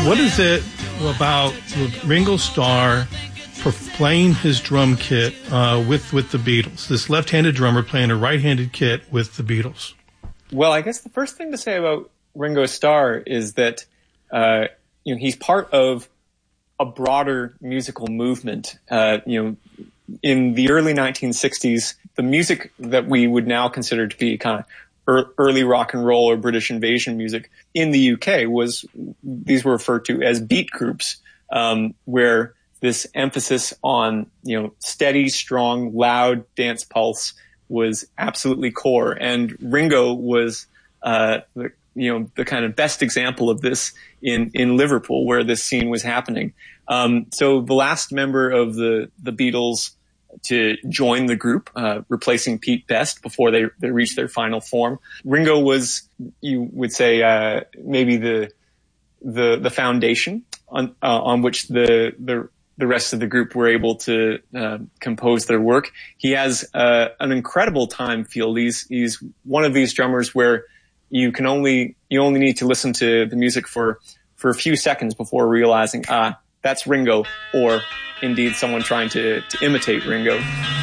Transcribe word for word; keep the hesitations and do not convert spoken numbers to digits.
What is it about Ringo Starr playing his drum kit uh, with with the Beatles? This left-handed drummer playing a right-handed kit with the Beatles. Well, I guess the first thing to say about Ringo Starr is that uh, you know he's part of a broader musical movement. Uh, you know, in the early nineteen sixties, the music that we would now consider to be kind of early rock and roll or British invasion music in the U K was, these were referred to as beat groups, um, where this emphasis on, you know, steady, strong, loud dance pulse was absolutely core. And Ringo was, uh, the, you know, the kind of best example of this in, in Liverpool, where this scene was happening. Um, so the last member of the, the Beatles to join the group, uh, replacing Pete Best before they, they reached their final form. Ringo was, you would say, uh, maybe the, the, the foundation on, uh, on which the, the, the rest of the group were able to, uh, compose their work. He has, uh, an incredible time feel. He's, he's one of these drummers where you can only, you only need to listen to the music for, for a few seconds before realizing, ah, that's Ringo, or indeed someone trying to, to imitate Ringo.